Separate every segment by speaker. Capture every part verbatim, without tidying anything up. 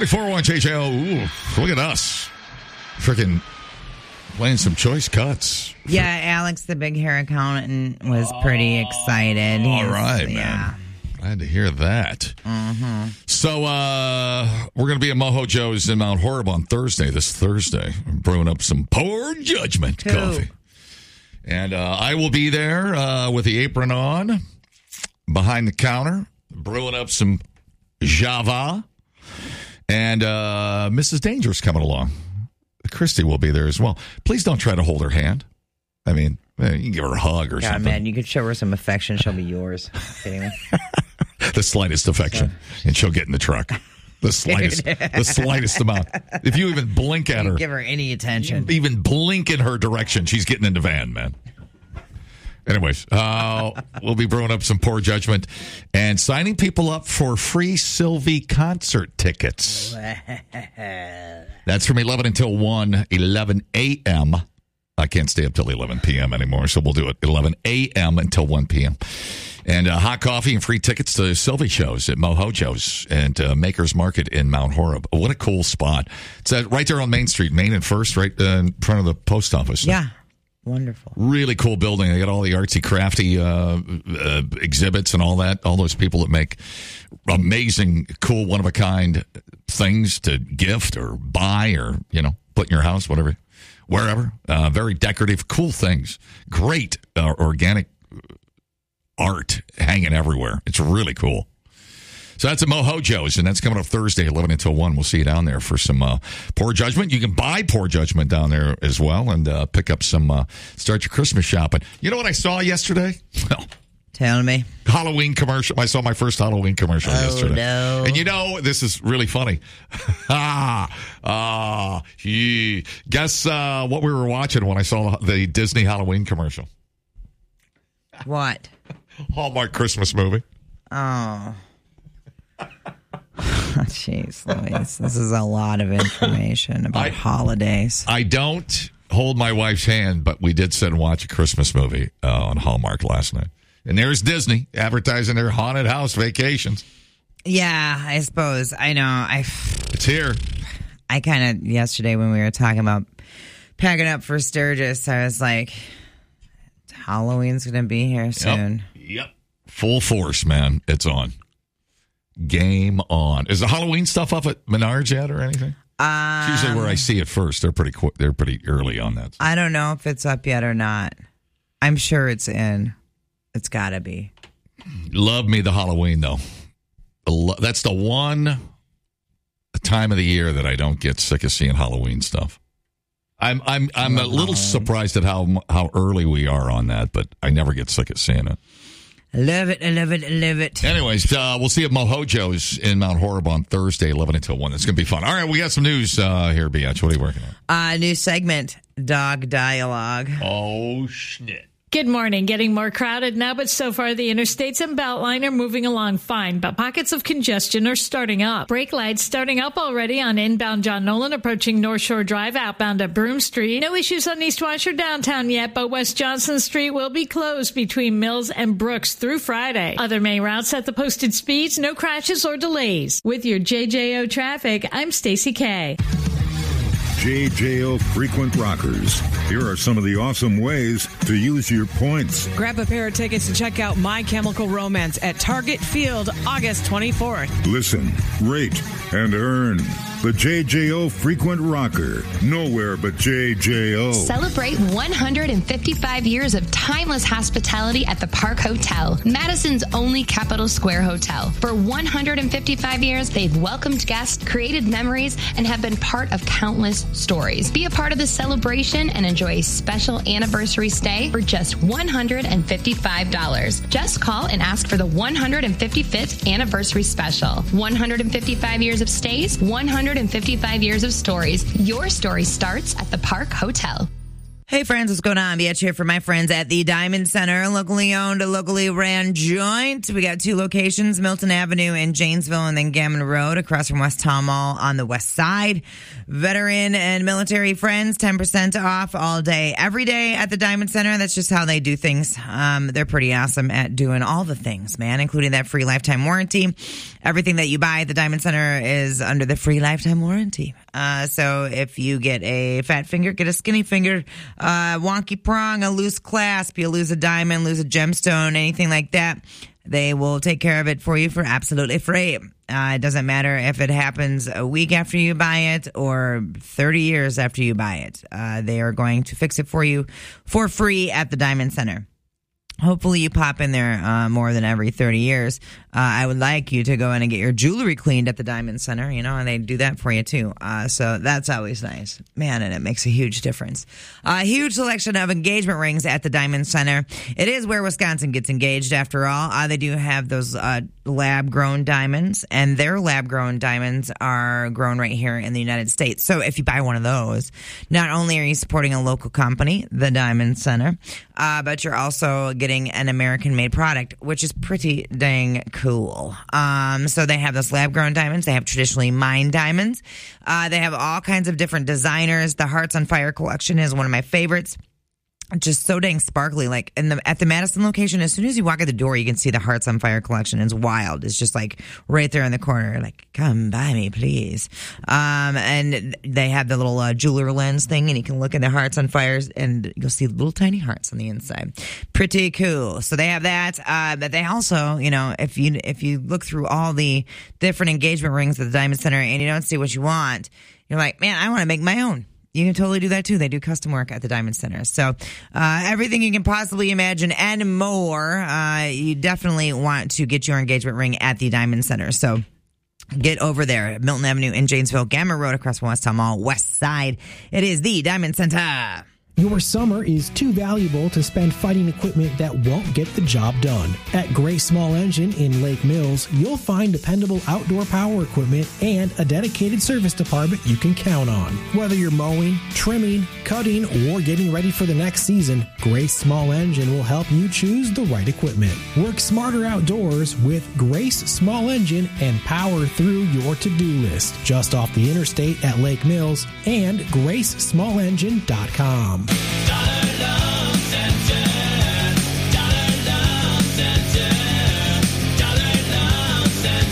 Speaker 1: ninety-four point one J J O. Ooh, look at us. Freaking playing some choice cuts.
Speaker 2: Yeah, Alex, the big hair accountant, was pretty excited.
Speaker 1: All
Speaker 2: He's,
Speaker 1: right,
Speaker 2: yeah.
Speaker 1: man. Glad to hear that.
Speaker 2: Mm-hmm.
Speaker 1: So uh, we're going to be at Mojo Joe's in Mount Horeb on Thursday, this Thursday. I'm brewing up some Poor Judgment
Speaker 2: Cool.
Speaker 1: coffee. And uh, I will be there uh, with the apron on, behind the counter, brewing up some Java. And uh, Missus Danger's coming along. Christy will be there as well. Please don't try to hold her hand. I mean, you can give her a hug or
Speaker 2: God,
Speaker 1: something.
Speaker 2: man, you could show her some affection. She'll be yours. Kidding me?
Speaker 1: The slightest affection, and she'll get in the truck. The slightest, the slightest amount. If you even blink at her,
Speaker 2: give her any attention.
Speaker 1: Even blink in her direction, she's getting in the van, man. Anyways, uh, we'll be brewing up some Poor Judgment and signing people up for free Sylvie concert tickets. That's from eleven until one, eleven a.m. I can't stay up till eleven p.m. anymore, so we'll do it eleven a.m. until one p.m. And uh, hot coffee and free tickets to Sylvie shows at Mojo Joe's and uh, Maker's Market in Mount Horeb. What a cool spot. It's uh, right there on Main Street, Main and First, right uh, in front of the post office.
Speaker 2: Yeah. Wonderful.
Speaker 1: Really cool building. They got all the artsy crafty uh, uh, exhibits and all that. All those people that make amazing, cool, one of a kind things to gift or buy or, you know, put in your house, whatever, wherever. Uh, very decorative, cool things. Great uh, organic art hanging everywhere. It's really cool. So that's at Mojo Joe's, and that's coming up Thursday, eleven until one. We'll see you down there for some uh, Poor Judgment. You can buy Poor Judgment down there as well and uh, pick up some, uh, start your Christmas shopping. You know what I saw yesterday?
Speaker 2: Tell me.
Speaker 1: Halloween commercial. I saw my first Halloween commercial
Speaker 2: oh,
Speaker 1: yesterday.
Speaker 2: No.
Speaker 1: And you know, this is really funny. ah, ah, gee. Guess uh, what we were watching when I saw the Disney Halloween commercial?
Speaker 2: What?
Speaker 1: Hallmark Christmas movie.
Speaker 2: Oh. Jeez, Louise. This is a lot of information about
Speaker 1: I,
Speaker 2: holidays.
Speaker 1: I don't hold my wife's hand, but we did sit and watch a Christmas movie uh, on Hallmark last night. And there's Disney advertising their haunted house vacations.
Speaker 2: Yeah, I suppose. I know. I.
Speaker 1: It's here.
Speaker 2: I kind of, yesterday when we were talking about packing up for Sturgis, I was like, Halloween's going to be here soon.
Speaker 1: Yep. yep. Full force, man. It's on. Game on. Is the Halloween stuff up at Menards yet or anything?
Speaker 2: Um,
Speaker 1: It's usually where I see it first. They're pretty quick. They're pretty early on that.
Speaker 2: I don't know if it's up yet or not. I'm sure it's in. It's got to be.
Speaker 1: Love me the Halloween, though. That's the one time of the year that I don't get sick of seeing Halloween stuff. I'm I'm I'm a little surprised at how how early we are on that, but I never get sick of seeing it.
Speaker 2: I love it, I love it, I love it.
Speaker 1: Anyways, uh, we'll see you at Mojo Joe's in Mount Horeb on Thursday, eleven until one. It's going to be fun. All right, we got some news uh, here, Biatch. What are you working on?
Speaker 2: Uh, new segment, Dog Dialogue.
Speaker 1: Oh, shit.
Speaker 3: Good morning. Getting more crowded now, but so far the interstates and Beltline are moving along fine, but pockets of congestion are starting up. Brake lights starting up already on inbound John Nolan approaching North Shore Drive, outbound at Broome Street. No issues on East Wash or downtown yet, but West Johnson Street will be closed between Mills and Brooks through Friday. Other main routes at the posted speeds, no crashes or delays. With your J J O traffic, I'm Stacey K.
Speaker 4: J J O Frequent Rockers. Here are some of the awesome ways to use your points.
Speaker 5: Grab a pair of tickets to check out My Chemical Romance at Target Field August twenty-fourth.
Speaker 4: Listen, rate, and earn. The J J O Frequent Rocker. Nowhere but J J O.
Speaker 6: Celebrate one hundred fifty-five years of timeless hospitality at the Park Hotel, Madison's only Capitol Square hotel. For one hundred fifty-five years, they've welcomed guests, created memories, and have been part of countless stories. Be a part of the celebration and enjoy a special anniversary stay for just one hundred fifty-five dollars. Just call and ask for the one hundred fifty-fifth anniversary special. one hundred fifty-five years of stays, one hundred fifty-five years of stories. Your story starts at the Park Hotel.
Speaker 2: Hey friends, what's going on? Biatch here for my friends at the Diamond Center, locally owned, locally ran joint. We got two locations, Milton Avenue in Janesville and then Gammon Road across from West Town Mall on the west side. Veteran and military friends, ten percent off all day, every day at the Diamond Center. That's just how they do things. Um, they're pretty awesome at doing all the things, man, including that free lifetime warranty. Everything that you buy at the Diamond Center is under the free lifetime warranty. Uh, so if you get a fat finger, get a skinny finger, uh, wonky prong, a loose clasp, you lose a diamond, lose a gemstone, anything like that, they will take care of it for you for absolutely free. Uh, it doesn't matter if it happens a week after you buy it or thirty years after you buy it. Uh, they are going to fix it for you for free at the Diamond Center. Hopefully you pop in there uh, more than every thirty years. Uh, I would like you to go in and get your jewelry cleaned at the Diamond Center, you know, and they do that for you too. Uh, so that's always nice. Man, and it makes a huge difference. A uh, huge selection of engagement rings at the Diamond Center. It is where Wisconsin gets engaged after all. Uh, they do have those uh, lab-grown diamonds, and their lab-grown diamonds are grown right here in the United States. So if you buy one of those, not only are you supporting a local company, the Diamond Center, uh, but you're also getting an American-made product, which is pretty dang cool. Um, so they have those lab-grown diamonds. They have traditionally mined diamonds. Uh, they have all kinds of different designers. The Hearts on Fire collection is one of my favorites. Just so dang sparkly. Like in the at the Madison location, as soon as you walk at the door, you can see the Hearts on Fire collection. It's wild. It's just like right there in the corner. Like, come by me, please. Um, and they have the little uh, jeweler lens thing, and you can look at the Hearts on Fire, and you'll see little tiny hearts on the inside. Pretty cool. So they have that. Uh, but they also, you know, if you if you look through all the different engagement rings at the Diamond Center and you don't see what you want, you're like, man, I want to make my own. You can totally do that too. They do custom work at the Diamond Center. So uh, everything you can possibly imagine and more, uh, you definitely want to get your engagement ring at the Diamond Center. So get over there, Milton Avenue in Janesville, Gammon Road across from West Town Mall, west side. It is the Diamond Center.
Speaker 7: Your summer is too valuable to spend fighting equipment that won't get the job done. At Gray Small Engine in Lake Mills, you'll find dependable outdoor power equipment and a dedicated service department you can count on. Whether you're mowing, trimming, cutting, or getting ready for the next season, Gray Small Engine will help you choose the right equipment. Work smarter outdoors with Grace Small Engine and power through your to-do list. Just off the interstate at Lake Mills and grace small engine dot com.
Speaker 8: Dollar Loan Center, Dollar Loan Center, Dollar Loan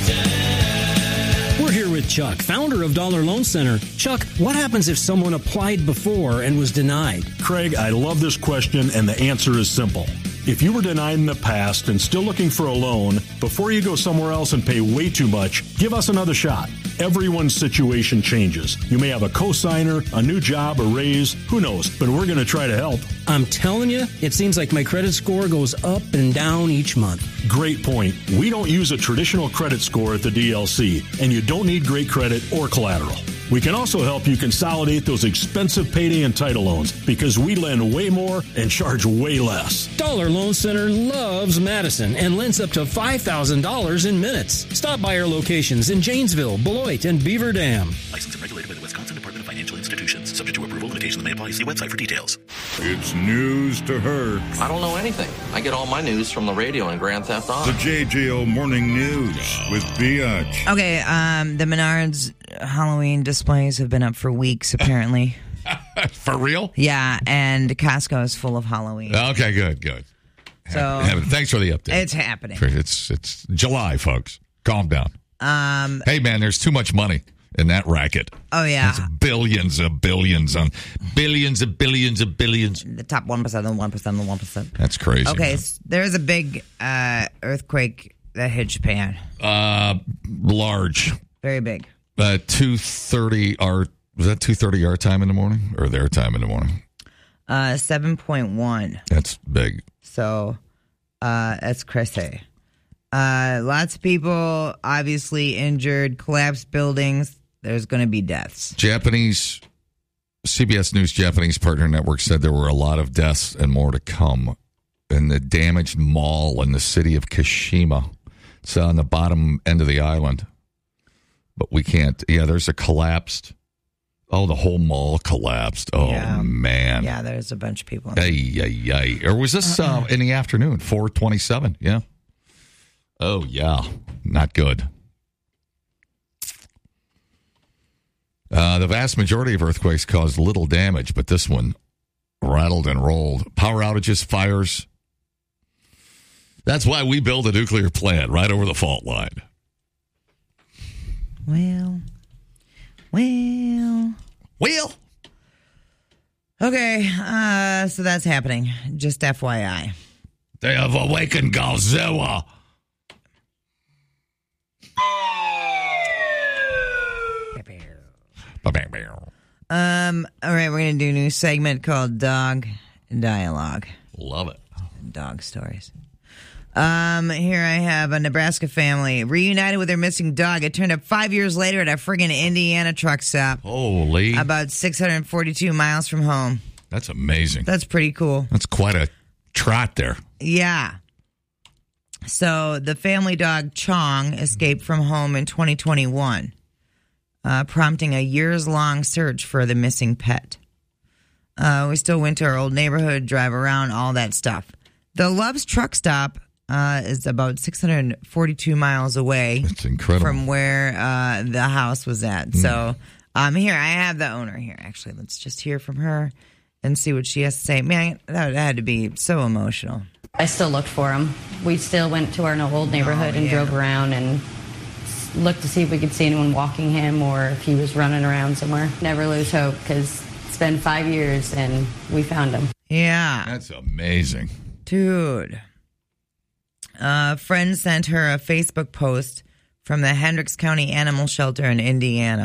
Speaker 8: Center.
Speaker 9: We're here with Chuck, founder of Dollar Loan Center. Chuck, what happens if someone applied before and was denied?
Speaker 10: Craig, I love this question, and the answer is simple. If you were denied in the past and still looking for a loan, before you go somewhere else and pay way too much, give us another shot. Everyone's situation changes. You may have a cosigner, a new job, a raise, who knows, but we're going to try to help.
Speaker 9: I'm telling you, it seems like my credit score goes up and down each month.
Speaker 10: Great point. We don't use a traditional credit score at the D L C, and you don't need great credit or collateral. We can also help you consolidate those expensive payday and title loans because we lend way more and charge way less.
Speaker 9: Dollar Loan Center loves Madison and lends up to five thousand dollars in minutes. Stop by our locations in Janesville, Beloit, and Beaver Dam.
Speaker 11: Licensed and regulated by the Wisconsin Department of Financial Institutions. Subject to approval. Limitations may apply. See website for details.
Speaker 4: It's news to her.
Speaker 12: I don't know anything. I get all my news from the radio and Grand Theft Auto.
Speaker 4: The J J O Morning News with Biatch.
Speaker 2: Okay, um, the Menards Halloween displays have been up for weeks, apparently.
Speaker 1: For real?
Speaker 2: Yeah, and Costco is full of Halloween.
Speaker 1: Okay, good, good.
Speaker 2: So
Speaker 1: thanks for the update.
Speaker 2: It's happening.
Speaker 1: It's it's July, folks. Calm down.
Speaker 2: Um,
Speaker 1: hey, man, there's too much money in that racket.
Speaker 2: Oh, yeah.
Speaker 1: It's billions of billions on billions of billions of billions.
Speaker 2: The top one percent of the one percent of the one percent.
Speaker 1: That's crazy.
Speaker 2: Okay, so there's a big uh, earthquake that hit Japan.
Speaker 1: Uh, large.
Speaker 2: Very big.
Speaker 1: Uh, two thirty our was that two thirty our time in the morning or their time in the morning?
Speaker 2: Uh, seven point one.
Speaker 1: That's big.
Speaker 2: So, uh, that's crazy. Uh, lots of people obviously injured, collapsed buildings. There's going to be deaths.
Speaker 1: Japanese C B S News Japanese Partner Network said there were a lot of deaths and more to come in the damaged mall in the city of Kashima. It's on the bottom end of the island. But we can't. Yeah, there's a collapsed Oh, the whole mall collapsed. Oh,
Speaker 2: Yeah.
Speaker 1: man.
Speaker 2: Yeah, there's a bunch of people.
Speaker 1: Ay, ay, ay. Or was this uh, in the afternoon? four twenty-seven, yeah. Oh, yeah. Not good. Uh, the vast majority of earthquakes caused little damage, but this one rattled and rolled. Power outages, fires. That's why we build a nuclear plant right over the fault line.
Speaker 2: Well, well,
Speaker 1: well.
Speaker 2: Okay, uh, so that's happening. Just F Y I.
Speaker 1: They have awakened Godzilla.
Speaker 2: Um. All right, we're gonna do a new segment called Dog Dialogue.
Speaker 1: Love it.
Speaker 2: Dog stories. Um. Here I have a Nebraska family reunited with their missing dog. It turned up five years later at a friggin' Indiana truck stop.
Speaker 1: Holy.
Speaker 2: About six hundred forty-two miles from home.
Speaker 1: That's amazing.
Speaker 2: That's pretty cool.
Speaker 1: That's quite a trot there.
Speaker 2: Yeah. So the family dog Chong escaped from home in twenty twenty-one, uh, prompting a years-long search for the missing pet. Uh, we still went to our old neighborhood, drive around, all that stuff. The Love's truck stop uh, is about six hundred forty-two miles away.
Speaker 1: That's incredible.
Speaker 2: From where uh, the house was at. Mm. So um, here, I have the owner here, actually. Let's just hear from her and see what she has to say. Man, that had to be so emotional.
Speaker 13: I still looked for him. We still went to our old neighborhood
Speaker 2: Oh,
Speaker 13: and
Speaker 2: yeah.
Speaker 13: drove around and looked to see if we could see anyone walking him or if he was running around somewhere. Never lose hope because it's been five years and we found him.
Speaker 2: Yeah.
Speaker 1: That's amazing.
Speaker 2: Dude. A friend sent her a Facebook post from the Hendricks County Animal Shelter in Indiana.